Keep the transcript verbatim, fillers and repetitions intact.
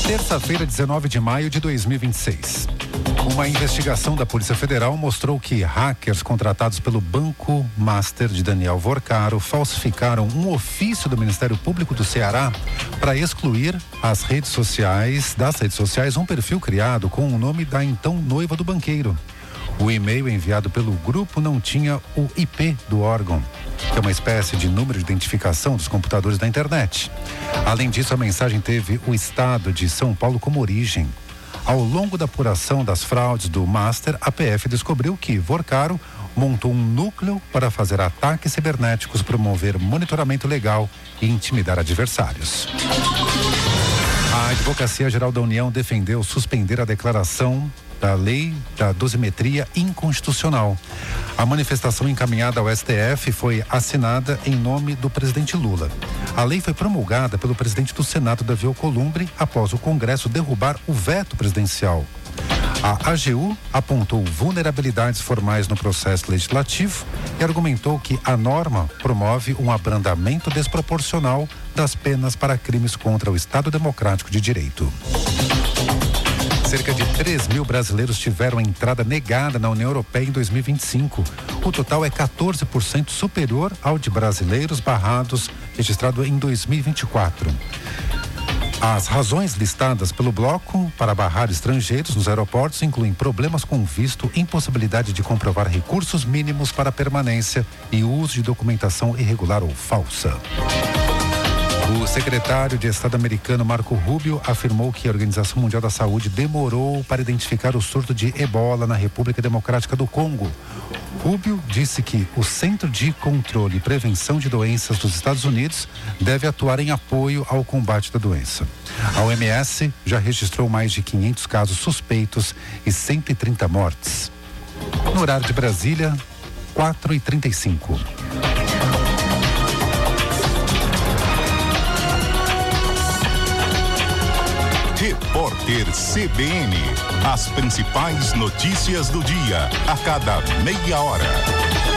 Terça-feira, dezenove de maio de dois mil e vinte e seis. Uma investigação da Polícia Federal mostrou que hackers contratados pelo Banco Master de Daniel Vorcaro falsificaram um ofício do Ministério Público do Ceará para excluir as redes sociais, das redes sociais, um perfil criado com o nome da então noiva do banqueiro. O e-mail enviado pelo grupo não tinha o I P do órgão, que é uma espécie de número de identificação dos computadores da internet. Além disso, a mensagem teve o estado de São Paulo como origem. Ao longo da apuração das fraudes do Master, a P F descobriu que Vorcaro montou um núcleo para fazer ataques cibernéticos, promover monitoramento legal e intimidar adversários. A Advocacia Geral da União defendeu suspender a declaração da lei da dosimetria inconstitucional. A manifestação encaminhada ao S T F foi assinada em nome do presidente Lula. A lei foi promulgada pelo presidente do Senado, Davi Alcolumbre, após o Congresso derrubar o veto presidencial. A A G U apontou vulnerabilidades formais no processo legislativo e argumentou que a norma promove um abrandamento desproporcional das penas para crimes contra o Estado Democrático de Direito. Cerca de três mil brasileiros tiveram entrada negada na União Europeia em dois mil e vinte e cinco. O total é quatorze por cento superior ao de brasileiros barrados registrado em dois mil e vinte e quatro. As razões listadas pelo bloco para barrar estrangeiros nos aeroportos incluem problemas com visto, impossibilidade de comprovar recursos mínimos para permanência e uso de documentação irregular ou falsa. O secretário de Estado americano Marco Rubio afirmou que a Organização Mundial da Saúde demorou para identificar o surto de ebola na República Democrática do Congo. Rubio disse que o Centro de Controle e Prevenção de Doenças dos Estados Unidos deve atuar em apoio ao combate da doença. A O M S já registrou mais de quinhentos casos suspeitos e cento e trinta mortes. No horário de Brasília, quatro e trinta e cinco. Repórter C B N. As principais notícias do dia, a cada meia hora.